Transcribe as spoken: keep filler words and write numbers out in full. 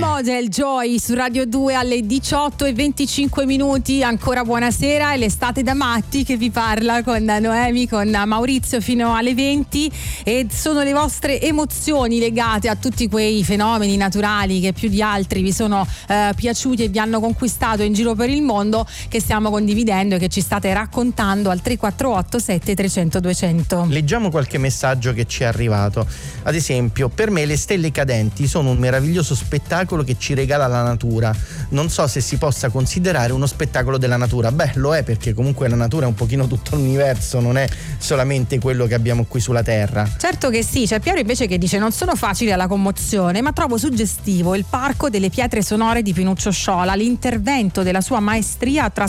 Model Joy su Radio due alle diciotto e venticinque minuti. Ancora buonasera, è l'estate da matti che vi parla con Noemi, con Maurizio fino alle venti, e sono le vostre emozioni legate a tutti quei fenomeni naturali che più di altri vi sono eh, piaciuti e vi hanno conquistato in giro per il mondo, che stiamo condividendo e che ci state raccontando al tre quattro otto sette trecento duecento. Leggiamo qualche messaggio che ci è arrivato. Ad esempio, per me le stelle cadenti sono un meraviglioso spettacolo che ci regala la natura. Non so se si possa considerare uno spettacolo della natura. Beh, lo è, perché comunque la natura è un pochino tutto l'universo, non è solamente quello che abbiamo qui sulla Terra. Certo che sì. C'è Piero invece che dice: non sono facili alla commozione, ma trovo suggestivo il parco delle pietre sonore di Pinuccio Sciola. L'intervento della sua maestria ha